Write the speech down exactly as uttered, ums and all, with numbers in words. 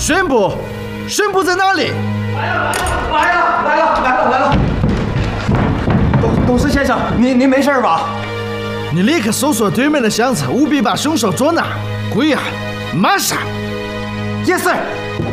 宣布，宣布在哪里？ 来了，来了，来了，来了，来了！董董事先生，您您没事吧？ 你立刻搜索对面的巷子，务必把凶手捉拿，归案，马上 ！Yes sir。